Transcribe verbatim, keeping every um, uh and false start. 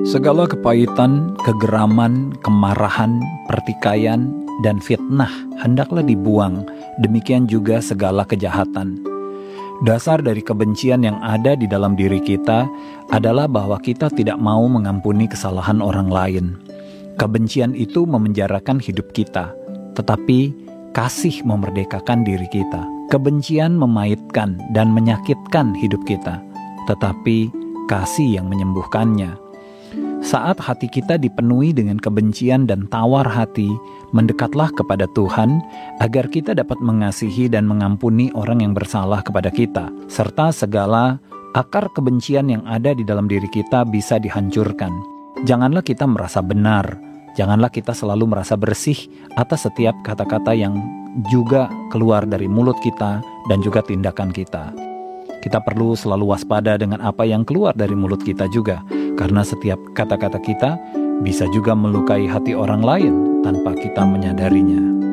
Segala kepahitan, kegeraman, kemarahan, pertikaian, dan fitnah hendaklah dibuang, demikian juga segala kejahatan. Dasar dari kebencian yang ada di dalam diri kita adalah bahwa kita tidak mau mengampuni kesalahan orang lain. Kebencian itu memenjarakan hidup kita, tetapi kasih memerdekakan diri kita. Kebencian memaitkan dan menyakitkan hidup kita, tetapi kasih yang menyembuhkannya. Saat hati kita dipenuhi dengan kebencian dan tawar hati, mendekatlah kepada Tuhan agar kita dapat mengasihi dan mengampuni orang yang bersalah kepada kita, serta segala akar kebencian yang ada di dalam diri kita bisa dihancurkan. Janganlah kita merasa benar, janganlah kita selalu merasa bersih atas setiap kata-kata yang juga keluar dari mulut kita dan juga tindakan kita. Kita perlu selalu waspada dengan apa yang keluar dari mulut kita juga, karena setiap kata-kata kita bisa juga melukai hati orang lain tanpa kita menyadarinya.